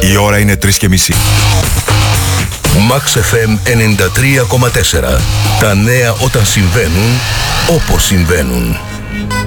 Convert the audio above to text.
Η ώρα είναι 3:30. Max FM 93,4. Τα νέα όταν συμβαίνουν, όπως συμβαίνουν.